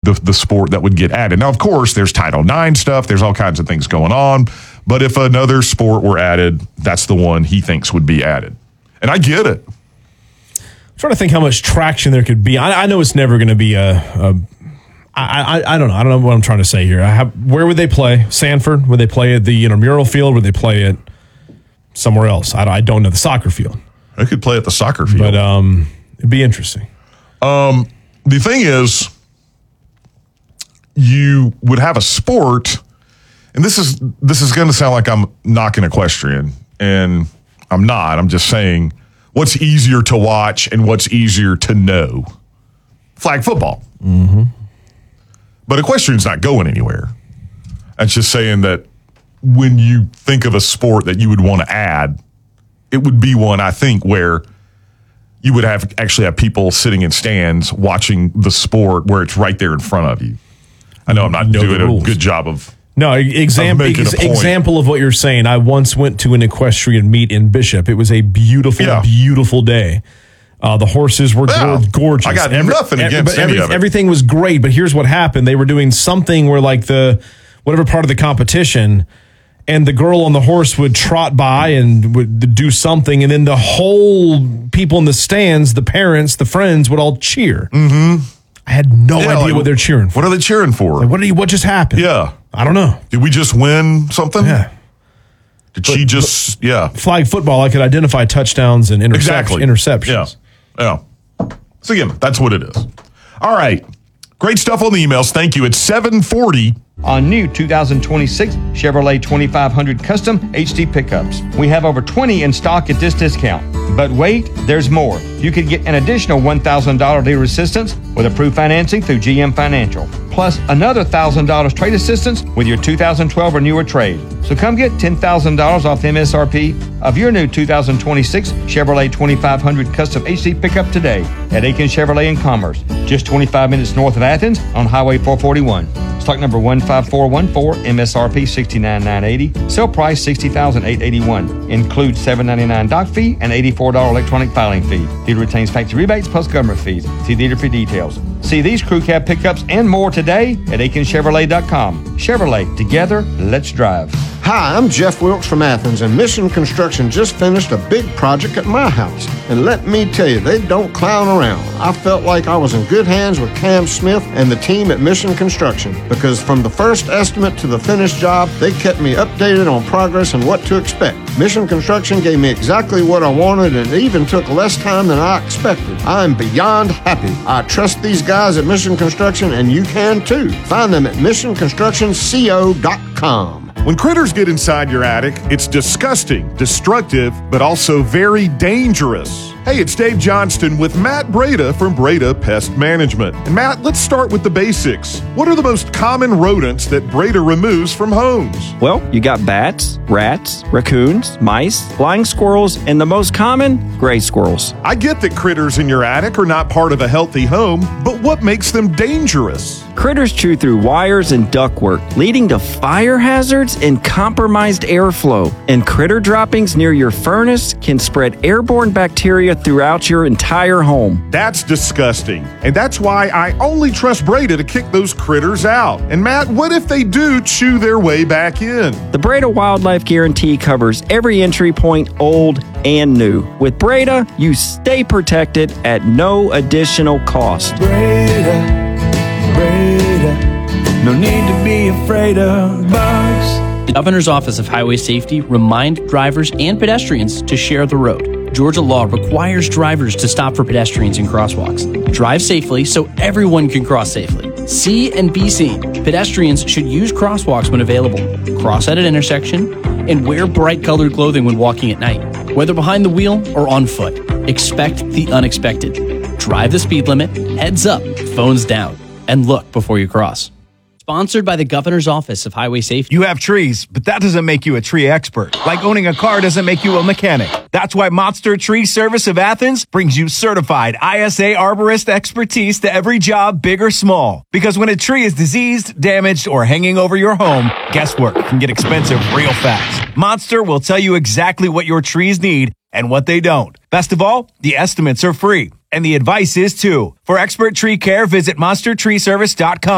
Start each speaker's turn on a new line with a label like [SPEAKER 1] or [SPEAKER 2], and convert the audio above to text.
[SPEAKER 1] the sport that would get added. Now, of course, there's Title IX stuff. There's all kinds of things going on. But if another sport were added, that's the one he thinks would be added. And I get it.
[SPEAKER 2] I'm trying to think how much traction there could be. I know it's never going to be I don't know. I don't know what I'm trying to say here. Where would they play? Sanford? Would they play at the intramural field? Would they play at somewhere else? I don't know. The soccer field.
[SPEAKER 1] They could play at the soccer field.
[SPEAKER 2] But it'd be interesting.
[SPEAKER 1] The thing is, you would have a sport, and this is going to sound like I'm knocking equestrian, and I'm not. I'm just saying what's easier to watch and what's easier to know. Flag football.
[SPEAKER 2] Mm-hmm.
[SPEAKER 1] But equestrian's not going anywhere. That's just saying that when you think of a sport that you would want to add, it would be one, I think, where you would actually have people sitting in stands watching the sport where it's right there in front of you. I know I'm not doing a good job of
[SPEAKER 2] example of what you're saying. I once went to an equestrian meet in Bishop. It was a beautiful, beautiful day. The horses were gorgeous.
[SPEAKER 1] I got nothing against any of it.
[SPEAKER 2] Everything was great, but here's what happened. They were doing something where like whatever part of the competition, and the girl on the horse would trot by and would do something, and then the whole people in the stands, the parents, the friends would all cheer.
[SPEAKER 1] Mm-hmm.
[SPEAKER 2] I had no idea what they're cheering for.
[SPEAKER 1] What are they cheering for?
[SPEAKER 2] Like, what just happened?
[SPEAKER 1] Yeah.
[SPEAKER 2] I don't know.
[SPEAKER 1] Did we just win something?
[SPEAKER 2] Yeah. Flag football, I could identify touchdowns and interceptions.
[SPEAKER 1] Yeah. So again, that's what it is. All right. Great stuff on the emails. Thank you. It's 7:40.
[SPEAKER 3] On new 2026 Chevrolet 2500 Custom HD pickups. We have over 20 in stock at this discount. But wait, there's more. You could get an additional $1,000 dealer assistance with approved financing through GM Financial, plus another $1,000 trade assistance with your 2012 or newer trade. So come get $10,000 off the MSRP of your new 2026 Chevrolet 2500 Custom HD pickup today at Aiken Chevrolet in Commerce, just 25 minutes north of Athens on Highway 441. Stock number 15414, MSRP $69,980, sale price $60,881. Includes $7.99 dock fee and $84 electronic filing fee. Dealer retains factory rebates plus government fees. See dealer for details. See these crew cab pickups and more today at AikenChevrolet.com. Chevrolet, together, let's drive.
[SPEAKER 4] Hi, I'm Jeff Wilkes from Athens, and Mission Construction just finished a big project at my house. And let me tell you, they don't clown around. I felt like I was in good hands with Cam Smith and the team at Mission Construction, because from the first estimate to the finished job, they kept me updated on progress and what to expect. Mission Construction gave me exactly what I wanted, and it even took less time than I expected. I'm beyond happy. I trust these guys at Mission Construction, and you can too. Find them at missionconstructionco.com.
[SPEAKER 1] When critters get inside your attic, it's disgusting, destructive, but also very dangerous. Hey, it's Dave Johnston with Matt Breda from Breda Pest Management. And Matt, let's start with the basics. What are the most common rodents that Breda removes from homes?
[SPEAKER 5] Well, you got bats, rats, raccoons, mice, flying squirrels, and the most common, gray squirrels.
[SPEAKER 1] I get that critters in your attic are not part of a healthy home, but what makes them dangerous?
[SPEAKER 5] Critters chew through wires and ductwork, leading to fire hazards and compromised airflow. And critter droppings near your furnace can spread airborne bacteria throughout your entire home.
[SPEAKER 1] That's disgusting. And that's why I only trust Breda to kick those critters out. And Matt, what if they do chew their way back in?
[SPEAKER 5] The Breda Wildlife Guarantee covers every entry point, old and new. With Breda, you stay protected at no additional cost.
[SPEAKER 6] Breda, no need to be afraid of bugs.
[SPEAKER 7] The Governor's Office of Highway Safety remind drivers and pedestrians to share the road. Georgia law requires drivers to stop for pedestrians in crosswalks. Drive safely so everyone can cross safely. See and be seen. Pedestrians should use crosswalks when available, cross at an intersection, and wear bright colored clothing when walking at night. Whether behind the wheel or on foot, expect the unexpected. Drive the speed limit, heads up, phones down, and look before you cross. Sponsored by the Governor's Office of Highway Safety.
[SPEAKER 8] You have trees, but that doesn't make you a tree expert. Like owning a car doesn't make you a mechanic. That's why Monster Tree Service of Athens brings you certified ISA arborist expertise to every job, big or small. Because when a tree is diseased, damaged, or hanging over your home, guesswork can get expensive real fast. Monster will tell you exactly what your trees need and what they don't. Best of all, the estimates are free. And the advice is too. For expert tree care, visit monstertreeservice.com.